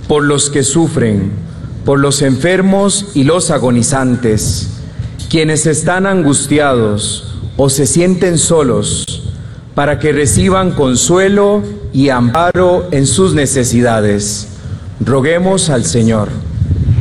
por los que sufren, por los enfermos y los agonizantes, quienes están angustiados o se sienten solos, para que reciban consuelo y amparo en sus necesidades. Roguemos al Señor.